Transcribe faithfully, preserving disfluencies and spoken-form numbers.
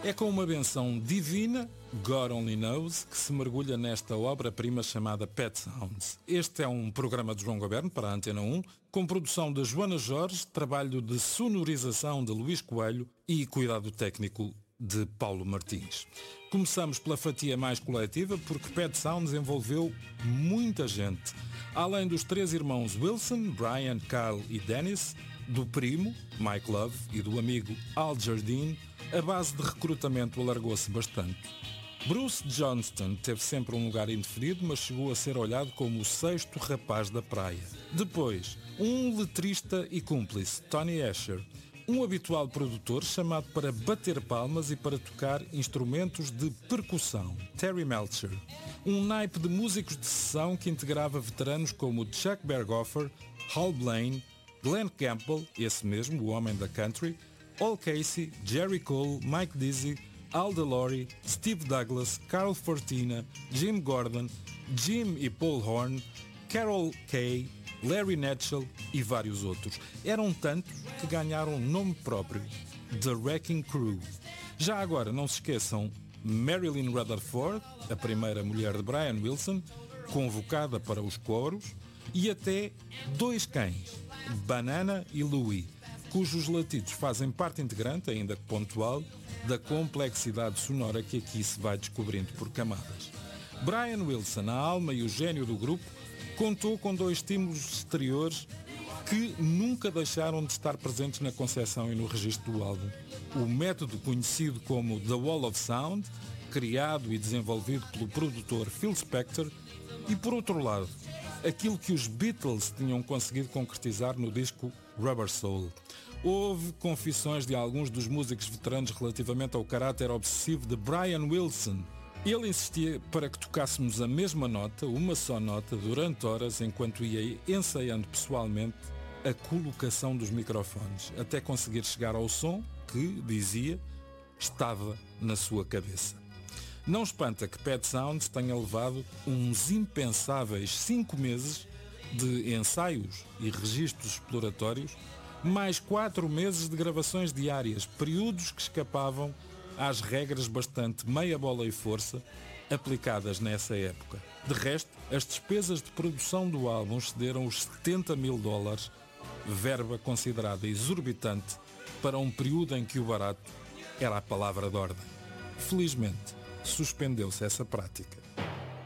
É com uma benção divina, God Only Knows, que se mergulha nesta obra-prima chamada Pet Sounds. Este é um programa de João Goberno para a Antena um, com produção de Joana Jorge, trabalho de sonorização de Luís Coelho e cuidado técnico de Paulo Martins. Começamos pela fatia mais coletiva, porque Pet Sounds envolveu muita gente. Além dos três irmãos Wilson, Brian, Carl e Dennis, do primo, Mike Love, e do amigo Al Jardine, a base de recrutamento alargou-se bastante. Bruce Johnston teve sempre um lugar indefinido, mas chegou a ser olhado como o sexto rapaz da praia. Depois, um letrista e cúmplice, Tony Asher, um habitual produtor chamado para bater palmas e para tocar instrumentos de percussão, Terry Melcher, um naipe de músicos de sessão que integrava veteranos como Chuck Berghofer, Hal Blaine, Glenn Campbell, esse mesmo, o homem da country, Al Casey, Jerry Cole, Mike Dizzy, Al DeLore, Steve Douglas, Carl Fortina, Jim Gordon, Jim e Paul Horn, Carol Kay, Larry Netchell e vários outros. Eram tantos que ganharam nome próprio, The Wrecking Crew. Já agora, não se esqueçam, Marilyn Rutherford, a primeira mulher de Brian Wilson, convocada para os coros, e até dois cães, Banana e Louie, cujos latidos fazem parte integrante, ainda que pontual, da complexidade sonora que aqui se vai descobrindo por camadas. Brian Wilson, a alma e o gênio do grupo, contou com dois estímulos exteriores que nunca deixaram de estar presentes na concepção e no registro do álbum. O método conhecido como The Wall of Sound, criado e desenvolvido pelo produtor Phil Spector, e por outro lado, aquilo que os Beatles tinham conseguido concretizar no disco Rubber Soul. Houve confissões de alguns dos músicos veteranos relativamente ao caráter obsessivo de Brian Wilson. Ele insistia para que tocássemos a mesma nota, uma só nota, durante horas, enquanto ia ensaiando pessoalmente a colocação dos microfones, até conseguir chegar ao som que, dizia, estava na sua cabeça. Não espanta que Pet Sounds tenha levado uns impensáveis cinco meses de ensaios e registros exploratórios, mais quatro meses de gravações diárias, períodos que escapavam às regras bastante meia bola e força aplicadas nessa época. De resto, as despesas de produção do álbum excederam os setenta mil dólares, verba considerada exorbitante para um período em que o barato era a palavra de ordem. Felizmente, suspendeu-se essa prática.